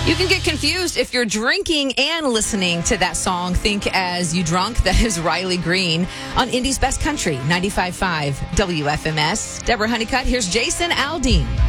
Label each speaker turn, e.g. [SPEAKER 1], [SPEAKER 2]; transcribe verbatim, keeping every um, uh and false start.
[SPEAKER 1] You can get confused if you're drinking and listening to that song. Think as you drunk. That is Riley Green on Indy's Best Country, ninety-five point five W F M S. Deborah Honeycutt, here's Jason Aldean.